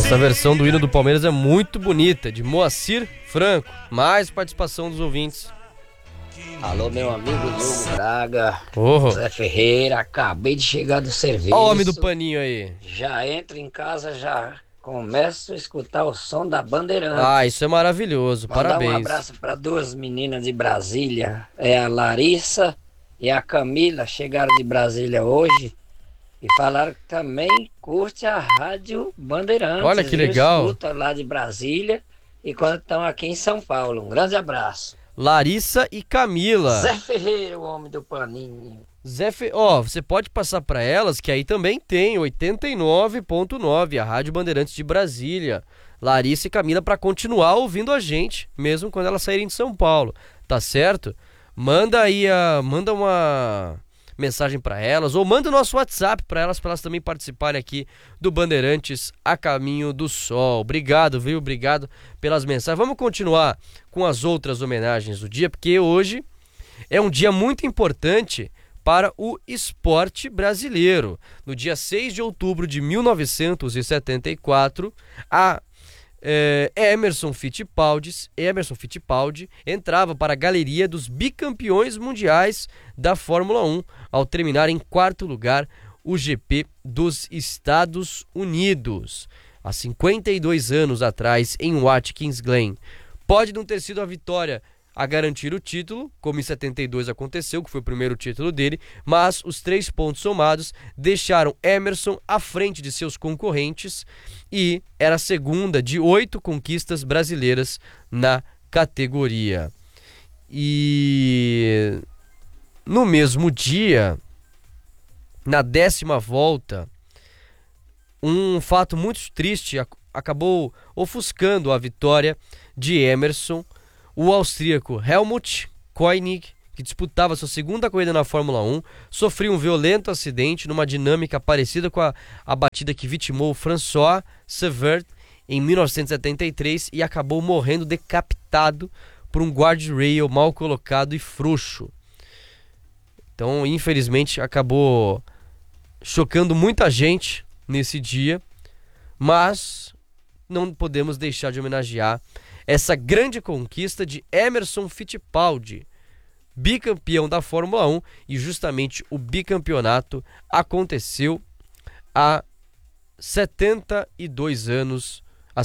Essa versão do hino do Palmeiras é muito bonita, de Moacir Franco. Mais participação dos ouvintes. Alô, meu amigo Diogo Braga, Oh. Zé Ferreira, acabei de chegar do serviço. Ó o homem do paninho aí. Já entro em casa, já começo a escutar o som da Bandeirantes. Ah, isso é maravilhoso, Mandar parabéns. um abraço para duas meninas de Brasília, a Larissa e a Camila, chegaram de Brasília hoje e falaram que também curte a Rádio Bandeirantes. Olha que legal. Escuta lá de Brasília e quando estão aqui em São Paulo. Um grande abraço. Larissa e Camila. Zé Ferreira, o homem do paninho. Você pode passar para elas que aí também tem 89.9, a Rádio Bandeirantes de Brasília. Larissa e Camila para continuar ouvindo a gente, mesmo quando elas saírem de São Paulo, tá certo? Manda uma mensagem para elas ou manda o nosso WhatsApp para elas também participarem aqui do Bandeirantes a Caminho do Sol. Obrigado, viu? Obrigado pelas mensagens. Vamos continuar com as outras homenagens do dia, porque hoje é um dia muito importante para o esporte brasileiro. No dia 6 de outubro de 1974, Emerson Fittipaldi entrava para a galeria dos bicampeões mundiais da Fórmula 1, ao terminar em quarto lugar o GP dos Estados Unidos, há 52 anos atrás, em Watkins Glen. Pode não ter sido a vitória a garantir o título, como em 72 aconteceu, que foi o primeiro título dele, mas os 3 pontos somados deixaram Emerson à frente de seus concorrentes e era a segunda de 8 conquistas brasileiras na categoria. E no mesmo dia, na 10ª volta, um fato muito triste acabou ofuscando a vitória de Emerson. O austríaco Helmut Koenig, que disputava sua segunda corrida na Fórmula 1, sofreu um violento acidente numa dinâmica parecida com a batida que vitimou François Severt em 1973 e acabou morrendo decapitado por um guardrail mal colocado e frouxo. Então, infelizmente, acabou chocando muita gente nesse dia, mas não podemos deixar de homenagear essa grande conquista de Emerson Fittipaldi, bicampeão da Fórmula 1, e justamente o bicampeonato aconteceu há 52 anos,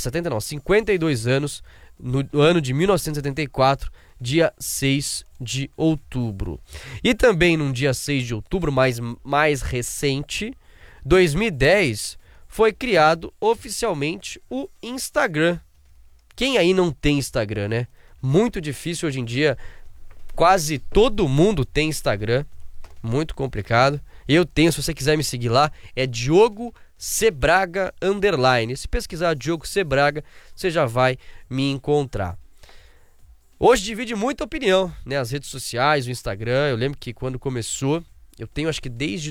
no ano de 1974, dia 6 de outubro. E também num dia 6 de outubro, mais recente, 2010, foi criado oficialmente o Instagram. Quem aí não tem Instagram, né? Muito difícil hoje em dia, quase todo mundo tem Instagram, muito complicado. Eu tenho, se você quiser me seguir lá, é Diogo Sebraga _. Se pesquisar Diogo Sebraga, você já vai me encontrar. Hoje divide muita opinião, né? As redes sociais, o Instagram. Eu lembro que quando começou, eu tenho acho que desde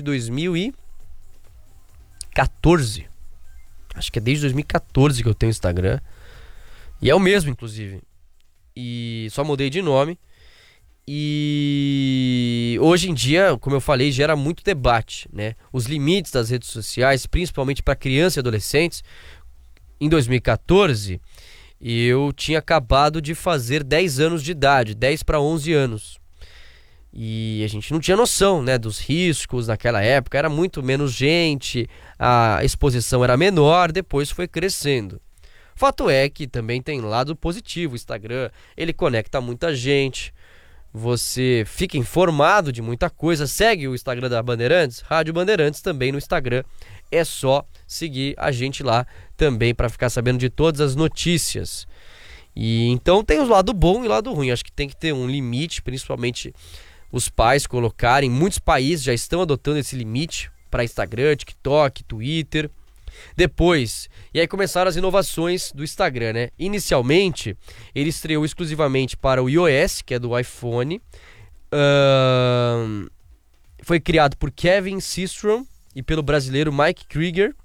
2014. Acho que é desde 2014 que eu tenho Instagram. E é o mesmo, inclusive. E só mudei de nome. E hoje em dia, como eu falei, gera muito debate, né? Os limites das redes sociais, principalmente para crianças e adolescentes. Em 2014, eu tinha acabado de fazer 10 anos de idade, 10 para 11 anos. E a gente não tinha noção, né, dos riscos naquela época. Era muito menos gente, a exposição era menor, depois foi crescendo. Fato é que também tem lado positivo. O Instagram, ele conecta muita gente, você fica informado de muita coisa. Segue o Instagram da Bandeirantes, Rádio Bandeirantes também no Instagram. É só seguir a gente lá também para ficar sabendo de todas as notícias. E então tem o lado bom e o lado ruim. Acho que tem que ter um limite, principalmente os pais colocarem. Muitos países já estão adotando esse limite para Instagram, TikTok, Twitter. Depois, e aí começaram as inovações do Instagram, né? Inicialmente, ele estreou exclusivamente para o iOS, que é do iPhone. Foi criado por Kevin Systrom e pelo brasileiro Mike Krieger.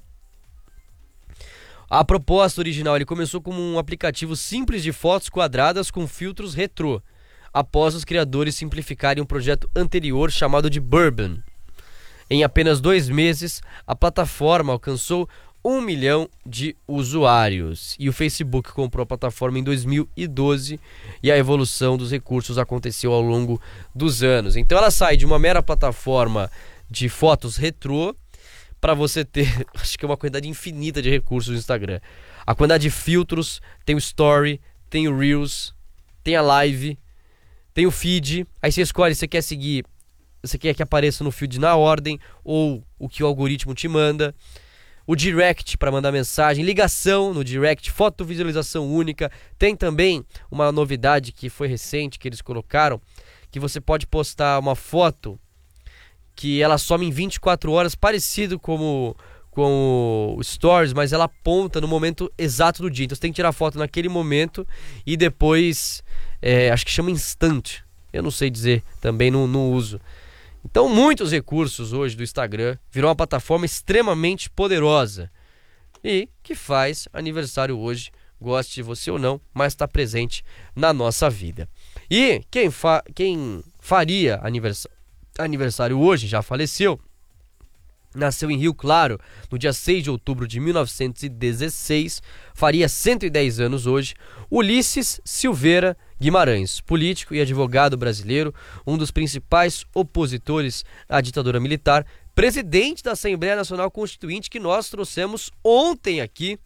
A proposta original, ele começou como um aplicativo simples de fotos quadradas com filtros retrô, após os criadores simplificarem um projeto anterior chamado de Bourbon. Em apenas 2 meses, a plataforma alcançou 1 milhão de usuários. E o Facebook comprou a plataforma em 2012 e a evolução dos recursos aconteceu ao longo dos anos. Então ela sai de uma mera plataforma de fotos retrô para você ter, acho que é uma quantidade infinita de recursos no Instagram. A quantidade de filtros, tem o Story, tem o Reels, tem a Live, tem o Feed. Aí você escolhe se você quer seguir, você quer que apareça no feed na ordem ou o que o algoritmo te manda. O Direct para mandar mensagem, ligação no Direct, fotovisualização única. Tem também uma novidade que foi recente, que eles colocaram, que você pode postar uma foto que ela some em 24 horas, parecido com o Stories, mas ela aponta no momento exato do dia. Então você tem que tirar a foto naquele momento e depois, acho que chama Instant. Eu não sei dizer, também não uso. Então muitos recursos hoje do Instagram, virou uma plataforma extremamente poderosa e que faz aniversário hoje, goste você ou não, mas está presente na nossa vida. E quem faria aniversário hoje, já faleceu, nasceu em Rio Claro no dia 6 de outubro de 1916, faria 110 anos hoje, Ulisses Silveira Guimarães, político e advogado brasileiro, um dos principais opositores à ditadura militar, presidente da Assembleia Nacional Constituinte, que nós trouxemos ontem aqui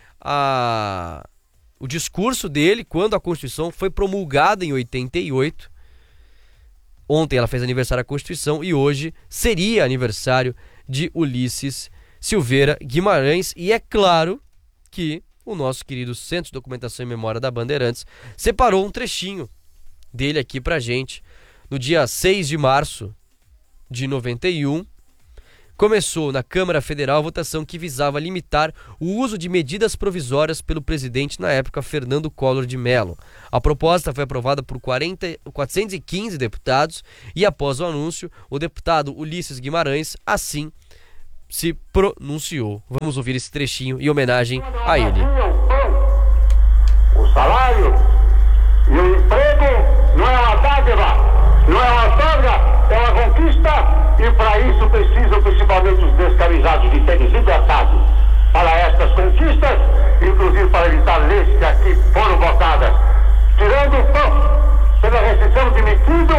o discurso dele quando a Constituição foi promulgada em 88. Ontem ela fez aniversário da Constituição e hoje seria aniversário de Ulisses Silveira Guimarães. E é claro que o nosso querido Centro de Documentação e Memória da Bandeirantes separou um trechinho dele aqui pra gente. No dia 6 de março de 91, começou na Câmara Federal a votação que visava limitar o uso de medidas provisórias pelo presidente na época, Fernando Collor de Mello. A proposta foi aprovada por 415 deputados e após o anúncio, o deputado Ulisses Guimarães assim se pronunciou. Vamos ouvir esse trechinho em homenagem a ele. O salário e o emprego não é uma dádiva, não é uma outorga, é uma conquista, e para isso precisam principalmente os descamisados de terem sido atados para estas conquistas, inclusive para evitar leis que aqui foram votadas, tirando o pão pela restrição de metido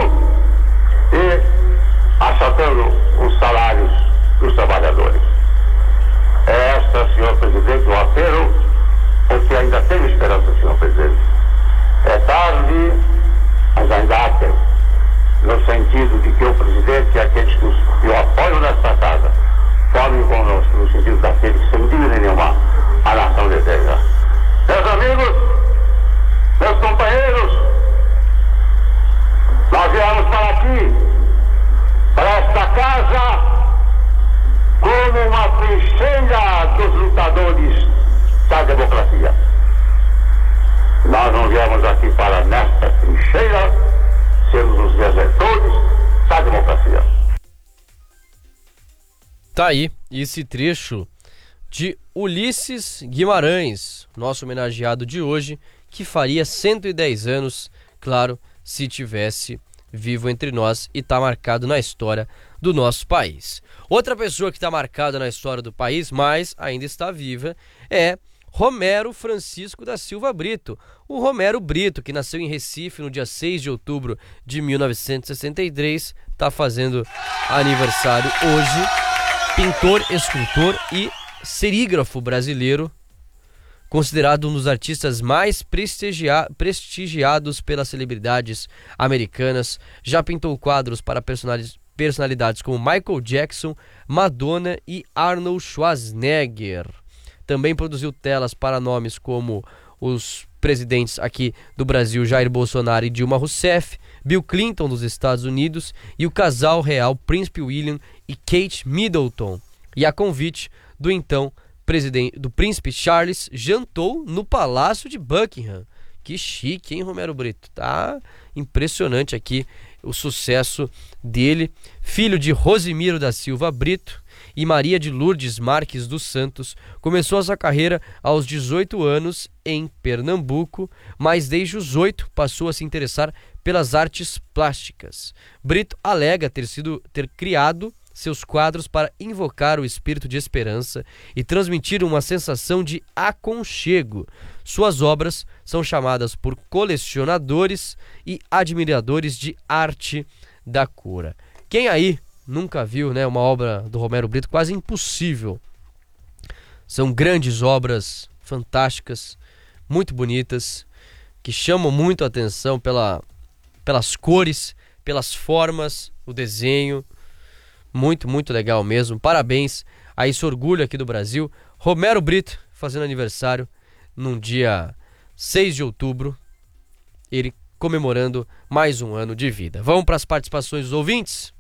e achatando os salários dos trabalhadores. É esta, senhor presidente, o apelo, porque ainda tenho esperança, senhor presidente. É tarde, mas ainda há tempo, no sentido de que o presidente e aqueles que o apoiam nesta casa formem conosco, no sentido daqueles que, sem dúvida nenhuma, a nação deseja. Meus amigos, meus companheiros, nós viemos para aqui, para esta casa, como uma trincheira dos lutadores da democracia. Nós não viemos aqui para, nesta trincheira, sermos os desertores da democracia. Tá aí esse trecho de Ulisses Guimarães, nosso homenageado de hoje, que faria 110 anos, claro, se tivesse vivo entre nós, e tá marcado na história do nosso país. Outra pessoa que está marcada na história do país, mas ainda está viva, é Romero Francisco da Silva Brito. O Romero Brito, que nasceu em Recife no dia 6 de outubro de 1963, está fazendo aniversário hoje. Pintor, escultor e serígrafo brasileiro, considerado um dos artistas mais prestigiados pelas celebridades americanas. Já pintou quadros para personalidades como Michael Jackson, Madonna e Arnold Schwarzenegger. Também produziu telas para nomes como os presidentes aqui do Brasil, Jair Bolsonaro e Dilma Rousseff, Bill Clinton dos Estados Unidos e o casal real Príncipe William e Kate Middleton. E a convite do então do Príncipe Charles, jantou no Palácio de Buckingham. Que chique, hein, Romero Brito? Tá impressionante aqui o sucesso dele. Filho de Rosimiro da Silva Brito e Maria de Lourdes Marques dos Santos, começou a sua carreira aos 18 anos em Pernambuco, mas desde os 8 passou a se interessar pelas artes plásticas. Brito alega ter criado seus quadros para invocar o espírito de esperança e transmitir uma sensação de aconchego. Suas obras são chamadas por colecionadores e admiradores de arte da cura. Quem aí nunca viu, né, uma obra do Romero Brito? Quase impossível. São grandes obras, fantásticas, muito bonitas, que chamam muito a atenção pelas cores, pelas formas, o desenho. Muito, muito legal mesmo. Parabéns a esse orgulho aqui do Brasil. Romero Brito fazendo aniversário num dia 6 de outubro. Ele comemorando mais um ano de vida. Vamos para as participações dos ouvintes?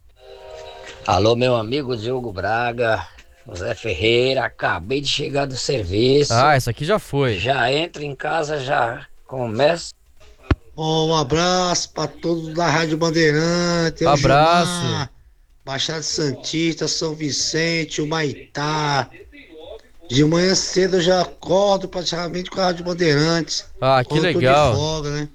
Alô, meu amigo Diogo Braga, José Ferreira, acabei de chegar do serviço. Ah, essa aqui já foi. Já entro em casa, já começo. Um abraço para todos da Rádio Bandeirante. Abraço. Gilmar, Baixada Santista, São Vicente, Humaitá. De manhã cedo eu já acordo praticamente com a Rádio Bandeirantes. Ah, que legal. Eu tô de folga, né?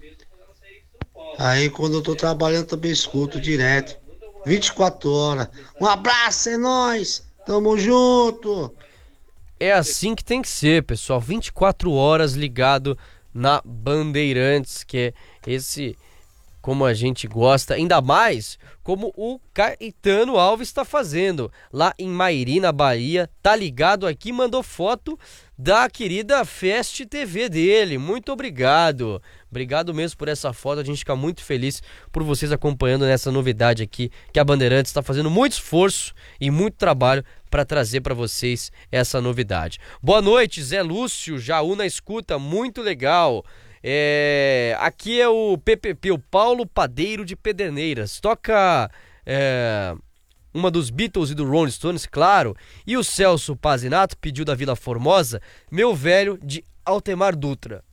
Aí quando eu tô trabalhando também escuto direto. 24 horas. Um abraço, é nóis. Tamo junto. É assim que tem que ser, pessoal. 24 horas ligado na Bandeirantes, que é esse, como a gente gosta, ainda mais como o Caetano Alves está fazendo lá em Mairi, na Bahia. Tá ligado aqui, mandou foto da querida Fest TV dele. Muito obrigado. Obrigado mesmo por essa foto. A gente fica muito feliz por vocês acompanhando nessa novidade aqui, que a Bandeirantes está fazendo muito esforço e muito trabalho para trazer para vocês essa novidade. Boa noite, Zé Lúcio, Jaú na escuta, muito legal. Aqui é o PPP, o Paulo Padeiro de Pederneiras. Toca uma dos Beatles e do Rolling Stones, claro. E o Celso Pazinato pediu da Vila Formosa, Meu Velho, de Altemar Dutra.